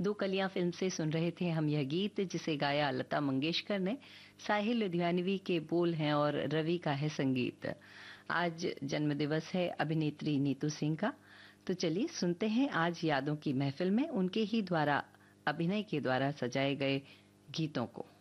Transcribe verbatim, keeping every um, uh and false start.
दो कलियां फिल्म से सुन रहे थे हम यह गीत, जिसे गाया लता मंगेशकर ने। साहिल लुधियानवी के बोल हैं और रवि का है संगीत। आज जन्मदिवस है अभिनेत्री नीतू सिंह का। तो चलिए सुनते हैं आज यादों की महफिल में उनके ही द्वारा अभिनय के द्वारा सजाए गए गीतों को।